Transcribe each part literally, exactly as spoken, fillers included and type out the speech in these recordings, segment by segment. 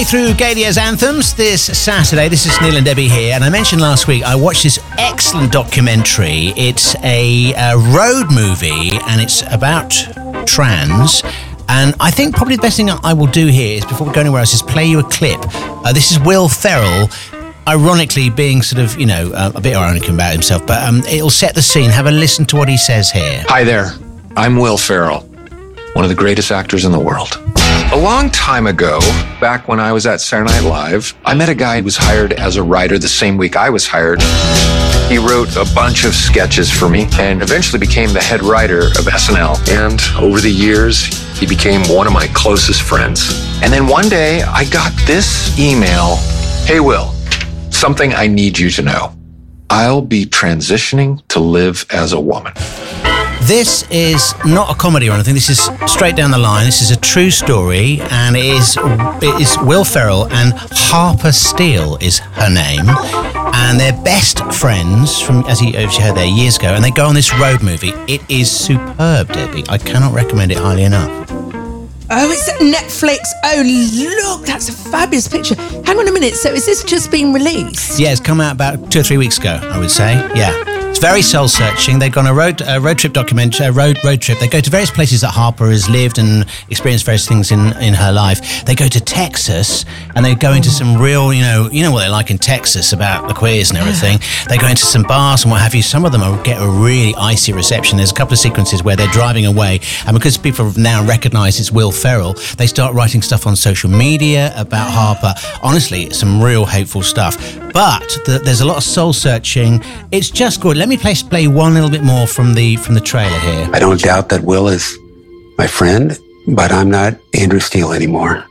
Halfway through Galia's Anthems this Saturday. This is Neil and Debbie here, and I mentioned last week I watched this excellent documentary. It's a, a road movie, and it's about trans. And I think probably the best thing I will do here is, before we go anywhere else, is play you a clip. Uh, this is Will Ferrell, ironically being sort of, you know, uh, a bit ironic about himself, but um, it'll set the scene. Have a listen to what he says here. Hi there, I'm Will Ferrell, one of the greatest actors in the world. A long time ago, back when I was at Saturday Night Live, I met a guy who was hired as a writer the same week I was hired. He wrote a bunch of sketches for me and eventually became the head writer of S N L. And over the years, he became one of my closest friends. And then one day, I got this email. Hey, Will, something I need you to know. I'll be transitioning to live as a woman. This is not a comedy or anything. This is straight down the line. This is a true story, and it is, it is Will Ferrell and Harper Steele is her name, and they're best friends from, as you, as you heard there, years ago, and they go on this road movie. It is superb, Debbie. I cannot recommend it highly enough. Oh, it's at Netflix. Oh, look, that's a fabulous picture. Hang on a minute. So is this just been released? Yeah, it's come out about two or three weeks ago, I would say. Yeah. It's very soul-searching. They've gone a road a road trip documentary, a road road trip. They go to various places that Harper has lived and experienced various things in, in her life. They go to Texas, and they go into some real, you know, you know what they're like in Texas about the queers and everything. They go into some bars and what have you. Some of them are, get a really icy reception. There's a couple of sequences where they're driving away, and because people have now recognised it's Will Ferrell, they start writing stuff on social media about Harper. Honestly, some real hateful stuff. But the, there's a lot of soul-searching. It's just good. Let me play, play one little bit more from the from the trailer here. I don't doubt that Will is my friend, but I'm not Andrew Steele anymore.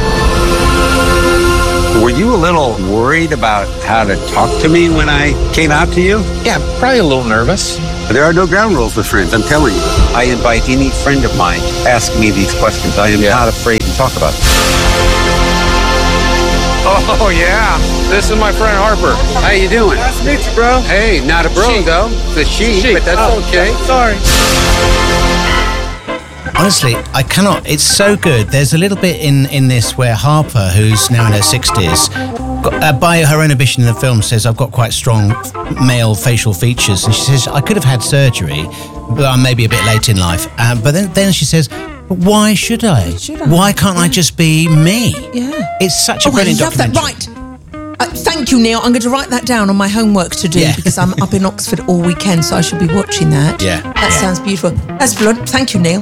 Were you a little worried about how to talk to me when I came out to you? Yeah, probably a little nervous. There are no ground rules with friends, I'm telling you. I invite any friend of mine to ask me these questions. I am yeah. not afraid to talk about them. Oh, yeah. This is my friend Harper. How you doing? Nice to meet you, bro. Hey, not a bro, she. though. It's a she, she. but that's oh, okay. Sorry. Honestly, I cannot. It's so good. There's a little bit in, in this where Harper, who's now in her sixties, got, uh, by her own admission in the film, says, I've got quite strong male facial features. And she says, I could have had surgery, but I'm maybe a bit late in life. Um, but then, then she says, but why should I? Should I? Why can't yeah. I just be me? Yeah. It's such a oh, brilliant I love documentary. That. Right. Uh, thank you, Neil. I'm going to write that down on my homework to do yeah. because I'm up in Oxford all weekend, so I should be watching that. Yeah. That yeah. sounds beautiful. That's brilliant. Thank you, Neil.